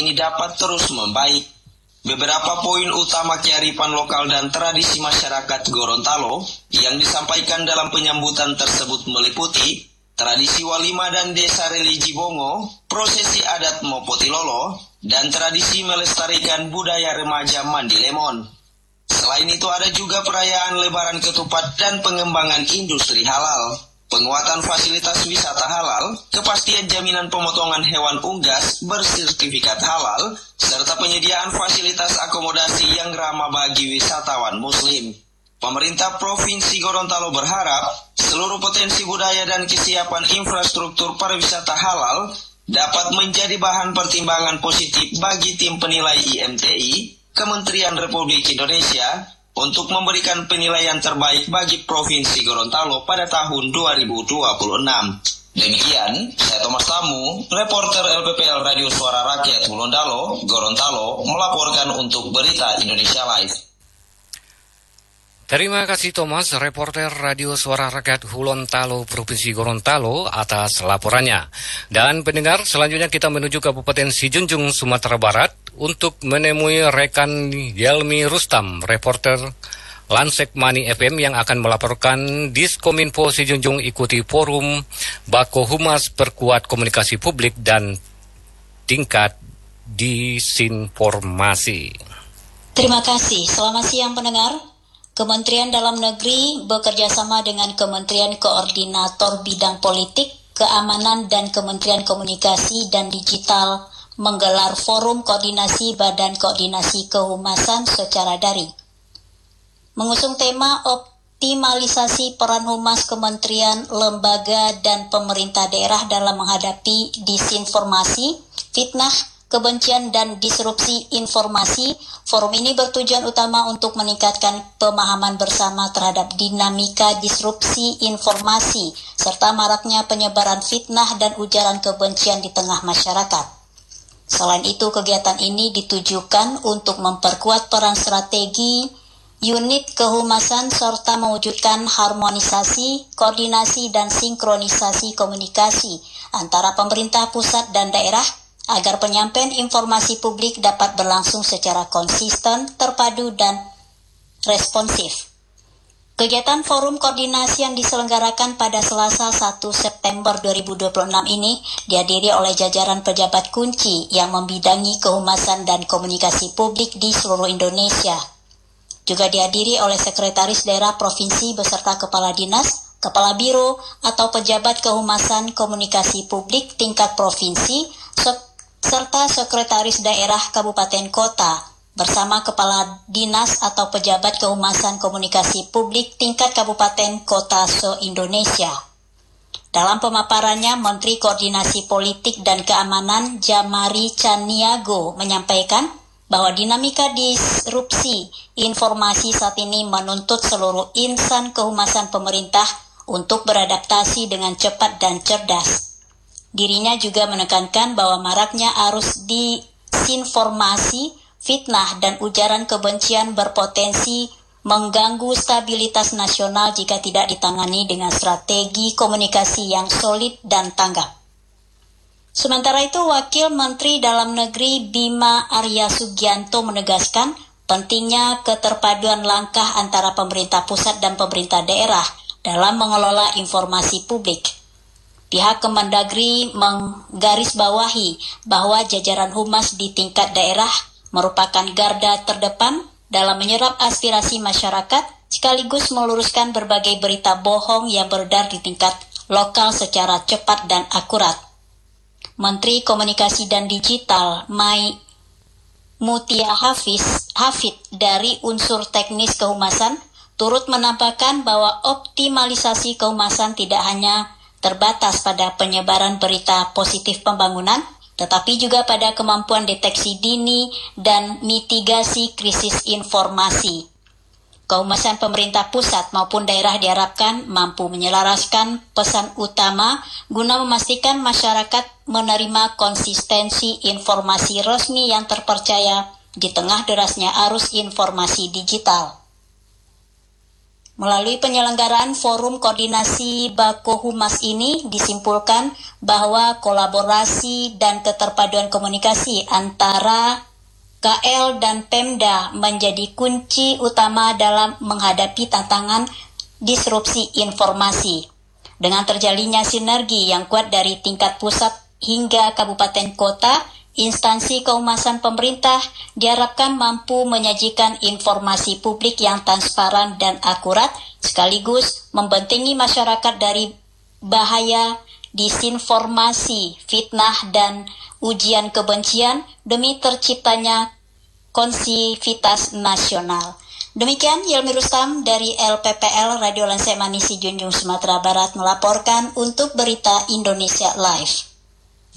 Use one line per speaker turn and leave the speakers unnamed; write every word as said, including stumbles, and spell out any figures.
ini dapat terus membaik. Beberapa poin utama kearifan lokal dan tradisi masyarakat Gorontalo yang disampaikan dalam penyambutan tersebut meliputi tradisi walima dan desa religi Bongo, prosesi adat Mopotilolo, dan tradisi melestarikan budaya remaja Mandi Lemon. Selain itu ada juga perayaan Lebaran Ketupat dan pengembangan industri halal, penguatan fasilitas wisata halal, kepastian jaminan pemotongan hewan unggas bersertifikat halal, serta penyediaan fasilitas akomodasi yang ramah bagi wisatawan muslim. Pemerintah Provinsi Gorontalo berharap seluruh potensi budaya dan kesiapan infrastruktur pariwisata halal dapat menjadi bahan pertimbangan positif bagi tim penilai I M T I, Kementerian Republik Indonesia, untuk memberikan penilaian terbaik bagi Provinsi Gorontalo pada tahun dua ribu dua puluh enam. Demikian, saya Thomas Tamu, reporter L P P L Radio Suara Rakyat Gorontalo, Gorontalo, melaporkan untuk Berita Indonesia Live.
Terima kasih Thomas, reporter Radio Suara Rakyat Gorontalo, Provinsi Gorontalo, atas laporannya. Dan pendengar, selanjutnya kita menuju Kabupaten Sijunjung, Sumatera Barat, untuk menemui rekan Yelmi Rustam, reporter Lansek Mani F M yang akan melaporkan Diskominfo Sijunjung ikuti forum Bako Humas Perkuat Komunikasi Publik dan Tingkat Disinformasi.
Terima kasih, selamat siang pendengar. Kementerian Dalam Negeri bekerjasama dengan Kementerian Koordinator Bidang Politik, Keamanan dan Kementerian Komunikasi dan Digital menggelar forum koordinasi Badan Koordinasi Kehumasan secara daring. Mengusung tema optimalisasi peran humas kementerian, lembaga, dan pemerintah daerah dalam menghadapi disinformasi, fitnah, kebencian, dan disrupsi informasi, forum ini bertujuan utama untuk meningkatkan pemahaman bersama terhadap dinamika disrupsi informasi, serta maraknya penyebaran fitnah dan ujaran kebencian di tengah masyarakat. Selain itu, kegiatan ini ditujukan untuk memperkuat peran strategi unit kehumasan serta mewujudkan harmonisasi, koordinasi, dan sinkronisasi komunikasi antara pemerintah pusat dan daerah agar penyampaian informasi publik dapat berlangsung secara konsisten, terpadu, dan responsif. Kegiatan forum koordinasi yang diselenggarakan pada Selasa satu September dua ribu dua puluh enam ini dihadiri oleh jajaran pejabat kunci yang membidangi kehumasan dan komunikasi publik di seluruh Indonesia. Juga dihadiri oleh sekretaris daerah provinsi beserta kepala dinas, kepala biro, atau pejabat kehumasan komunikasi publik tingkat provinsi, serta sekretaris daerah kabupaten kota bersama kepala dinas atau pejabat kehumasan komunikasi publik tingkat kabupaten kota se-Indonesia. Dalam pemaparannya, Menteri Koordinasi Politik dan Keamanan Jamari Caniago menyampaikan bahwa dinamika disrupsi informasi saat ini menuntut seluruh insan kehumasan pemerintah untuk beradaptasi dengan cepat dan cerdas. Dirinya juga menekankan bahwa maraknya arus disinformasi, fitnah, dan ujaran kebencian berpotensi mengganggu stabilitas nasional jika tidak ditangani dengan strategi komunikasi yang solid dan tanggap. Sementara itu, Wakil Menteri Dalam Negeri Bima Arya Sugianto menegaskan pentingnya keterpaduan langkah antara pemerintah pusat dan pemerintah daerah dalam mengelola informasi publik. Pihak Kemendagri menggarisbawahi bahwa jajaran humas di tingkat daerah merupakan garda terdepan dalam menyerap aspirasi masyarakat, sekaligus meluruskan berbagai berita bohong yang beredar di tingkat lokal secara cepat dan akurat. Menteri Komunikasi dan Digital Mai Mutia Hafiz Hafid dari unsur teknis kehumasan turut menambahkan bahwa optimalisasi kehumasan tidak hanya terbatas pada penyebaran berita positif pembangunan, tetapi juga pada kemampuan deteksi dini dan mitigasi krisis informasi. Kehumasan pemerintah pusat maupun daerah diharapkan mampu menyelaraskan pesan utama guna memastikan masyarakat menerima konsistensi informasi resmi yang terpercaya di tengah derasnya arus informasi digital. Melalui penyelenggaraan Forum Koordinasi Bako Humas ini disimpulkan bahwa kolaborasi dan keterpaduan komunikasi antara K L dan Pemda menjadi kunci utama dalam menghadapi tantangan disrupsi informasi. Dengan terjalinnya sinergi yang kuat dari tingkat pusat hingga kabupaten kota, instansi kehumasan pemerintah diharapkan mampu menyajikan informasi publik yang transparan dan akurat, sekaligus membentengi masyarakat dari bahaya disinformasi, fitnah, dan ujian kebencian demi terciptanya konsivitas nasional. Demikian Yelmi Rustam dari L P P L Radio Lansai Manisi Junjung Sumatera Barat melaporkan untuk Berita Indonesia Live.